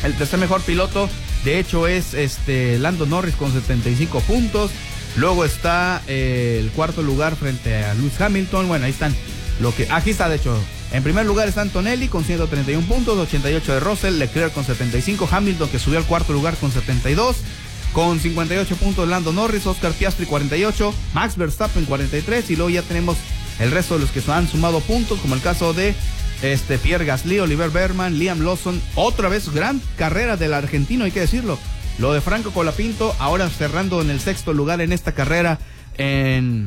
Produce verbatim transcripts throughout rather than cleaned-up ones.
El tercer mejor piloto, de hecho, es este Lando Norris con setenta y cinco puntos. Luego está eh, el cuarto lugar frente a Lewis Hamilton. Bueno, ahí están. Lo que, aquí está, de hecho. En primer lugar está Antonelli con ciento treinta y uno puntos, ochenta y ocho de Russell, Leclerc con setenta y cinco, Hamilton que subió al cuarto lugar con setenta y dos, con cincuenta y ocho puntos Lando Norris, Oscar Piastri cuarenta y ocho, Max Verstappen cuarenta y tres, y luego ya tenemos el resto de los que han sumado puntos, como el caso de este Pierre Gasly, Oliver Berman, Liam Lawson. Otra vez gran carrera del argentino, hay que decirlo. Lo de Franco Colapinto, ahora cerrando en el sexto lugar en esta carrera en,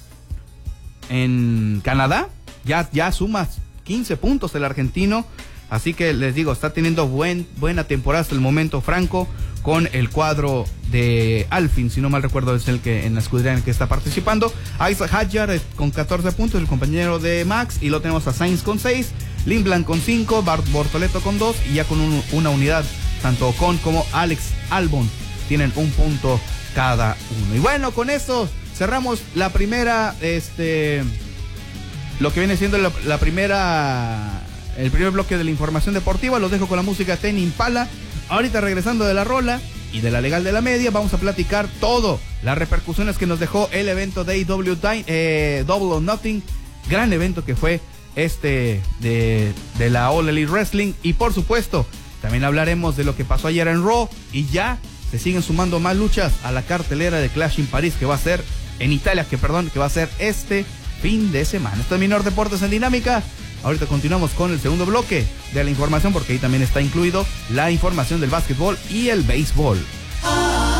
en Canadá. Ya, ya suma quince puntos el argentino. Así que les digo, está teniendo buen, buena temporada hasta el momento Franco con el cuadro de Alpine, si no mal recuerdo es el que en la escudería en el que está participando. Isaac Hadjar con catorce puntos, el compañero de Max, y lo tenemos a Sainz con seis, Lindblad con cinco, Bart Bortoleto con dos, y ya con un, una unidad, tanto Ocon como Alex Albon tienen un punto cada uno. Y bueno, con eso cerramos la primera, este, lo que viene siendo la, la primera, el primer bloque de la información deportiva. Los dejo con la música Tame Impala. Ahorita regresando de la rola y de la legal de la media, vamos a platicar todo, las repercusiones que nos dejó el evento de A E W eh, Double or Nothing, gran evento que fue este de, de la All Elite Wrestling, y por supuesto también hablaremos de lo que pasó ayer en Raw, y ya se siguen sumando más luchas a la cartelera de Clash in Paris, que va a ser en Italia, que perdón, que va a ser este fin de semana. Esto es Minor Deportes en Dinámica. Ahorita continuamos con el segundo bloque de la información, porque ahí también está incluido la información del básquetbol y el béisbol.